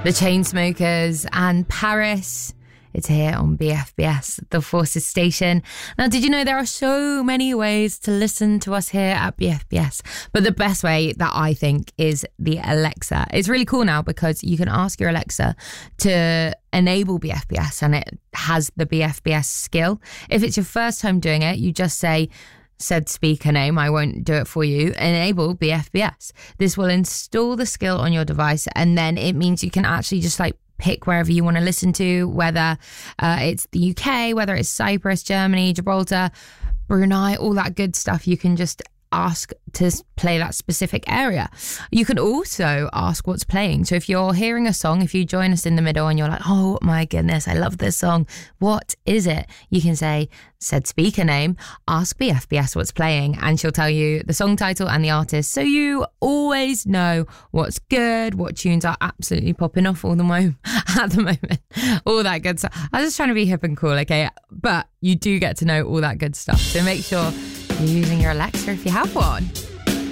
The Chainsmokers and Paris. It's here on BFBS, the Forces station. Now, did you know there are so many ways to listen to us here at BFBS? But the best way that I think is the Alexa. It's really cool now because you can ask your Alexa to enable BFBS and it has the BFBS skill. If it's your first time doing it, you just say, said speaker name, I won't do it for you, enable BFBS. This will install the skill on your device, and then it means you can actually just like pick wherever you want to listen to, whether it's the UK, whether it's Cyprus, Germany, Gibraltar, Brunei, all that good stuff. You can just ask to play that specific area. You can also ask what's playing. So if you're hearing a song, if you join us in the middle and you're like, oh my goodness, I love this song, what is it? You can say, said speaker name, ask BFBS what's playing, and she'll tell you the song title and the artist. So you always know what's good, what tunes are absolutely popping off at the moment, all that good stuff. I was just trying to be hip and cool, okay? But you do get to know all that good stuff. So make sure you're using your Alexa if you have one.